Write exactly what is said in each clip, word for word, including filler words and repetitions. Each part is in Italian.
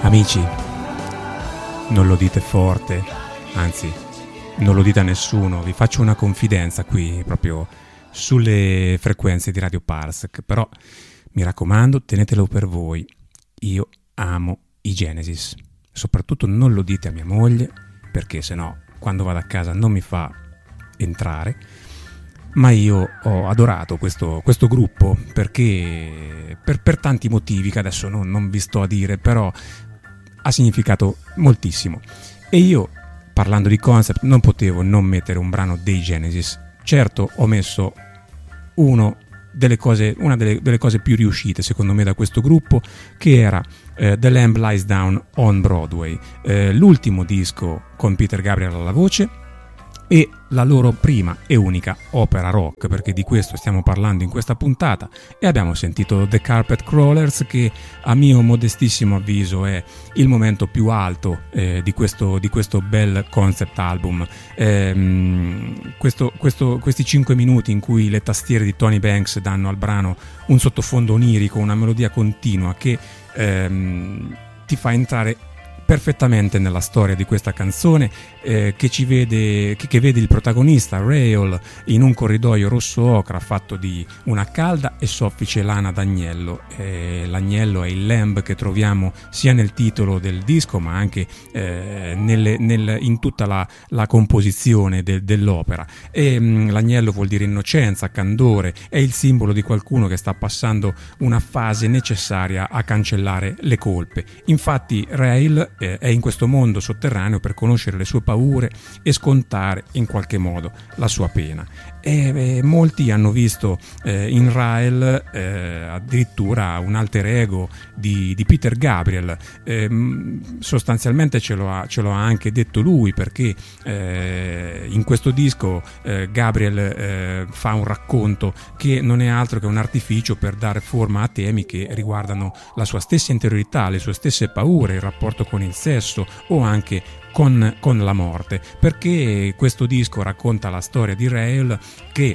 Amici, non lo dite forte, anzi, non lo dite a nessuno, vi faccio una confidenza qui proprio sulle frequenze di Radio Parsec, però mi raccomando, tenetelo per voi. Io amo i Genesis, soprattutto non lo dite a mia moglie, perché sennò quando vado a casa non mi fa entrare. Ma io ho adorato questo, questo gruppo perché per, per tanti motivi che adesso non, non vi sto a dire, però ha significato moltissimo. E io, parlando di concept, non potevo non mettere un brano dei Genesis. Certo, ho messo uno delle cose, una delle, delle cose più riuscite secondo me da questo gruppo, che era eh, The Lamb Lies Down on Broadway, eh, l'ultimo disco con Peter Gabriel alla voce e la loro prima e unica opera rock, perché di questo stiamo parlando in questa puntata. E abbiamo sentito The Carpet Crawlers, che a mio modestissimo avviso è il momento più alto eh, di, questo, di questo bel concept album. Ehm, questo, questo, questi cinque minuti in cui le tastiere di Tony Banks danno al brano un sottofondo onirico, una melodia continua che ehm, ti fa entrare perfettamente nella storia di questa canzone, eh, che ci vede che, che vede il protagonista Rael in un corridoio rosso ocra fatto di una calda e soffice lana d'agnello. Eh, l'agnello è il lamb che troviamo sia nel titolo del disco ma anche eh, nelle, nel, in tutta la, la composizione de, dell'opera. E, mh, l'agnello vuol dire innocenza, candore, è il simbolo di qualcuno che sta passando una fase necessaria a cancellare le colpe. Infatti Rael è in questo mondo sotterraneo per conoscere le sue paure e scontare in qualche modo la sua pena. E eh, molti hanno visto eh, in Rael eh, addirittura un alter ego di, di Peter Gabriel. Eh, sostanzialmente ce lo, ha, ce lo ha anche detto lui, perché eh, in questo disco eh, Gabriel eh, fa un racconto che non è altro che un artificio per dare forma a temi che riguardano la sua stessa interiorità, le sue stesse paure, il rapporto con il sesso o anche con, con la morte, perché questo disco racconta la storia di Rael che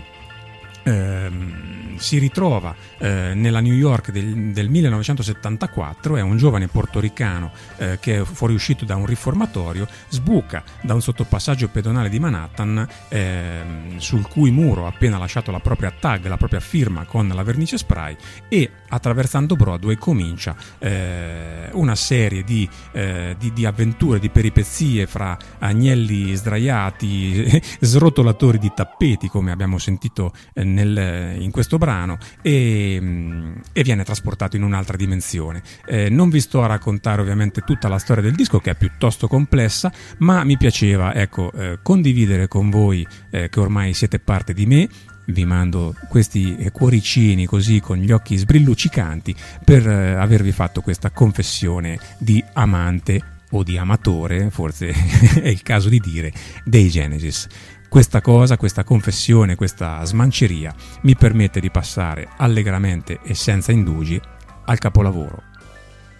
ehm, si ritrova eh, nella New York del, del millenovecentosettantaquattro. È un giovane portoricano eh, che è fuoriuscito da un riformatorio, sbuca da un sottopassaggio pedonale di Manhattan eh, sul cui muro ha appena lasciato la propria tag, la propria firma con la vernice spray, e attraversando Broadway comincia eh, una serie di, eh, di, di avventure, di peripezie fra agnelli sdraiati, srotolatori di tappeti, come abbiamo sentito eh, nel, in questo brano, e, e viene trasportato in un'altra dimensione. Eh, non vi sto a raccontare ovviamente tutta la storia del disco, che è piuttosto complessa, ma mi piaceva ecco eh, condividere con voi eh, che ormai siete parte di me. Vi mando questi cuoricini così con gli occhi sbrilluccicanti per eh, avervi fatto questa confessione di amante o di amatore, forse è il caso di dire, dei Genesis. Questa cosa, questa confessione, questa smanceria mi permette di passare allegramente e senza indugi al capolavoro.